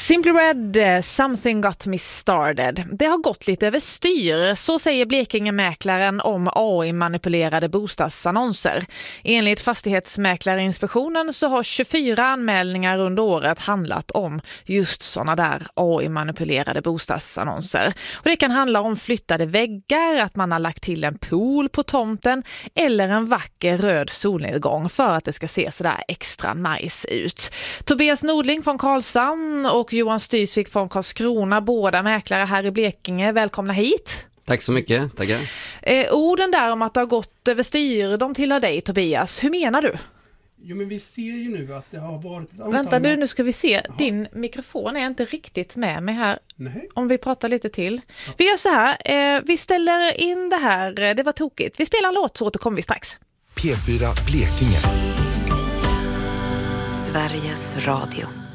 Simply Red, Something Got Me Started. Det har gått lite överstyr, så säger Blekinge-mäklaren om AI-manipulerade bostadsannonser. Enligt Fastighetsmäklarinspektionen så har 24 anmälningar under året handlat om just sådana där AI-manipulerade bostadsannonser. Och det kan handla om flyttade väggar, att man har lagt till en pool på tomten eller en vacker röd solnedgång för att det ska se sådär extra nice ut. Tobias Nordling från Karlshamn och Johan Stysvik från Karlskrona, båda mäklare här i Blekinge. Välkomna hit. Tack så mycket, tackar. Orden där om att det har gått överstyr, de tillhör dig Tobias. Hur menar du? Jo, men vi ser ju nu att det har varit ett antal... Vänta nu ska vi se. Jaha. Din mikrofon är inte riktigt med mig här. Nej. Om vi pratar lite till. Vi gör så här, vi ställer in det här, det var tokigt. Vi spelar en låt så återkommer vi strax. P4 Blekinge. Sveriges Radio.